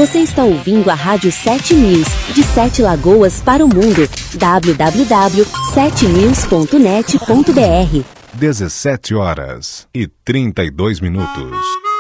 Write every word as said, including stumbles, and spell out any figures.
Você está ouvindo a Rádio sete News, de Sete Lagoas para o mundo. w w w ponto sete news ponto net ponto b r. dezessete horas e trinta e dois minutos.